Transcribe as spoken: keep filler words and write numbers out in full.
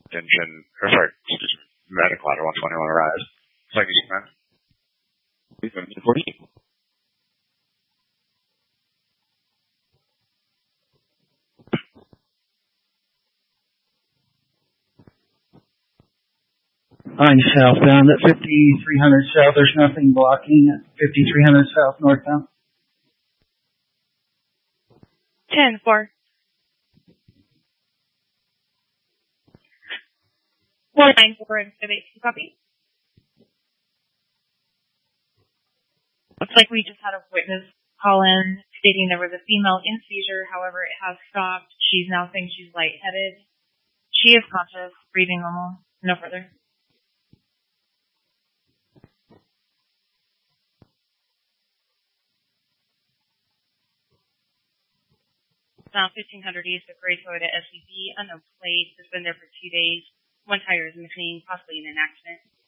engine, or sorry, excuse me, medical ladder one twenty on a rise. It's like, man, we've been forty. I'm southbound at fifty-three hundred south. There's nothing blocking at fifty-three hundred south northbound. ten four. one nine four and eight, copy. Looks like we just had a witness call in stating there was a female in seizure. However, it has stopped. She's now saying she's lightheaded. She is conscious, breathing normal. No further. Now fifteen hundred east of Gray Toyota S U V, unknown plate, has been there for two days. One tire is missing, possibly in an accident.